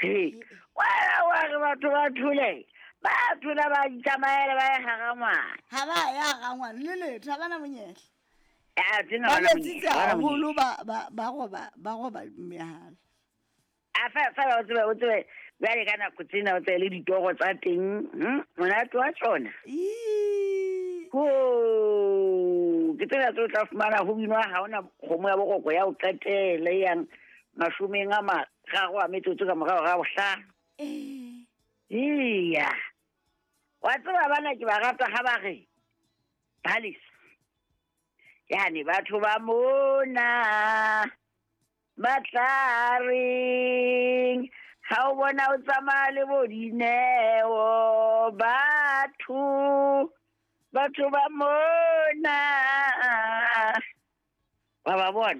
wa re batho ba thule ba thula ba tsamaela ba ya ga ngwana ha ba ya ga ngwana le letha bana monyetla ya tsena ba bana letsitse haholo ba goba mehala fa o tsebe ba le kana kutsina o tsele ditogo tsa teng mona twa tsona ke tsela tla fumana ho binwa ha ona khomo ya bogoko ya o qetele yang mashomeng a magago a metsotso ka morago ga bohlano iya wa tseba bana ke ba rata ha ba re Balis yani batho ba mona batlaring ha o bona o tsamaya le bo Dineo batho ba mona ba bona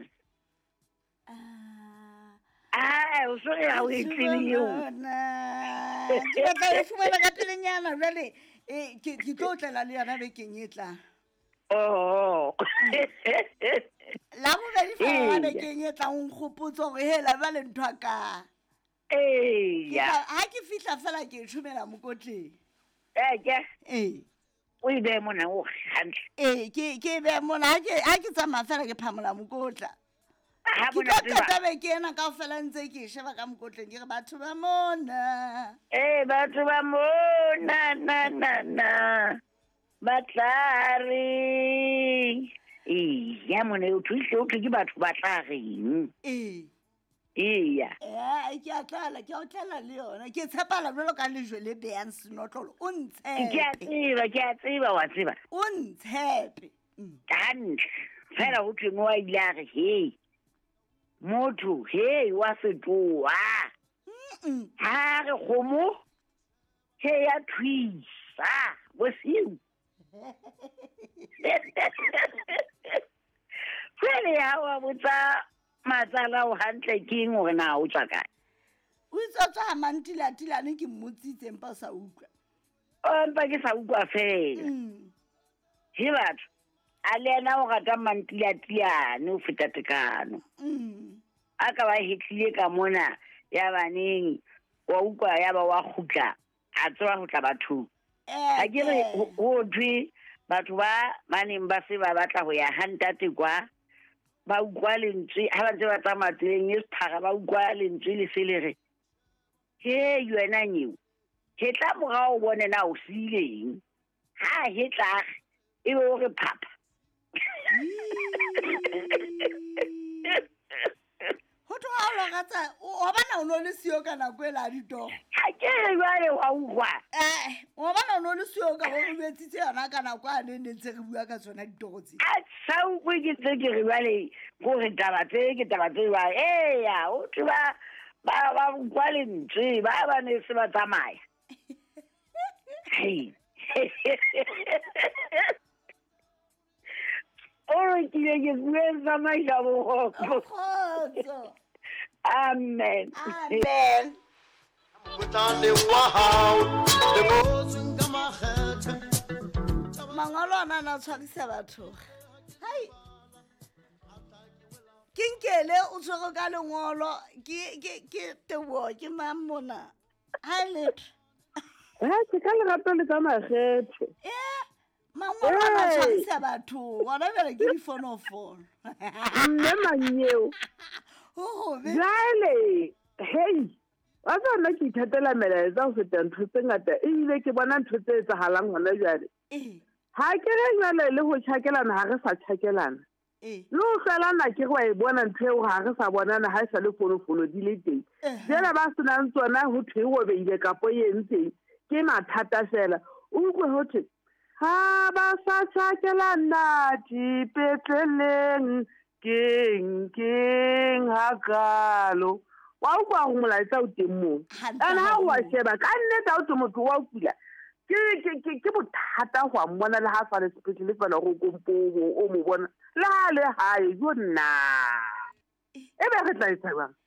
o so ya o itlile yo ke batla e fumana ka pelenyana jwale ke tlo tlela le yona bekeng e tlang la go be di fa bekeng e tlang nkgopotsa gore hela ba le ntho ka ha ke fihla fela ke tshumela mokotleng o ile mona o hantle ke be mona ha ke tsamaya fela ke phamola mokotla ke tlo qeta beke ena kaofela ntse ke sheba ka mokotleng ke re batho ba mona batho ba mona na batlareng ya mona o thuile o ke batho ba tlareng iya ke a tlala ke o tlala le yona ke tshepala jwalo ka lejwe le beyang senotlolo o ntshepe ke a tseba wa tseba o ntshepe hantle fela ho thwe wa ile a re motho wa fetoha ha re kgomo ya thuisa bosiu fele ya wa botsa matsala o hantle ke eng gore na o tswa kae o tswa mantilatilane ke mmotsitse mpa sa utlwa mpa ke sa utlwa fela he batho a le ena o rata mantilatilane o feta tekano a ka ba hetlile ka mona ya baneng wa utlwa ya ba wa khutla a tswa ho tla bathong a ke re ho thwe batho ba maneng ba se ba batla ho ya hantate kwa ba utlwa lentswe ha ba ntse ba tsamateng e sephara ba utlwa lentswe le se le re yena nyeo ke tla morao bone na o sileng ha he tla e be o re phapa ho tloga o logatsa o bana o no le sio ka nako e la ditogo ha ke jwale wa utlwa o bana o no le sio ka go betsitse yona ka nako a ne ntse re bua ka tsona ditogo tse a sa utlwe ke tse ke re jwale gore taba tse ba ya o tloga ba utlwa lentswe ba ne se ba tsamaya ke ke bue tsamaisa bogoko amen mangolo ana na tshwarisa batho ke nkele o tshwere ka lengolo ke tebo ke mamona ha letho ke ka lerato le ka makgetho mangolo ana tshwarisa batho gona bjale ke difonofono mme manyeo jale wa tsona ke ithatela melaetsa go feta ntho tse ngata ebile ke bona ntho tse etsagalang gona jale ha ke re jale le go tšhakelana ga re sa tšhakelana le o felana ke go e bona ntho eo ga re sa bonana ha e sa le fonofono di le teng jela ba senang tsona go thwe go beile kapo e ntseng ke mathata fela o utlwe go thwe ha ba sa tšhakelana dipetleleng keng hakalo wa utlwa go molaetsa o teng moo ane ha wa sheba ka nnete a o te motho wa kula ke bothata go a mmona le ha fa le sepetlele fela go kompo o mo bona le ha le hae jo nna e be re tla etsa bang